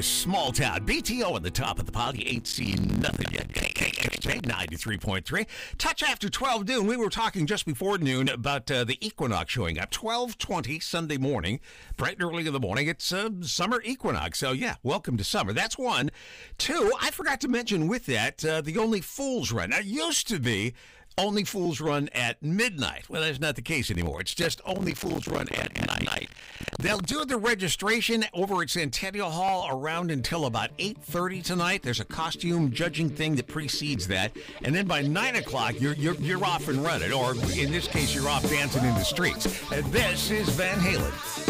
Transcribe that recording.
Small town. BTO on the top of the pile. You ain't seen nothing yet. KKXJ 93.3. Touch after 12 noon. We were talking just before noon about the equinox showing up. 12:20 Sunday morning. Bright and early in the morning. It's summer equinox. So, yeah, welcome to summer. That's one. Two, I forgot to mention with that the Only Fools Run. Now, it used to be Only Fools Run at midnight. Well, that's not the case anymore. It's just Only Fools Run at night. They'll do the registration over at Centennial Hall around until about 8:30 tonight. There's a costume judging thing that precedes that. And then by 9 o'clock, you're off and running. Or in this case, you're off dancing in the streets. And this is Van Halen.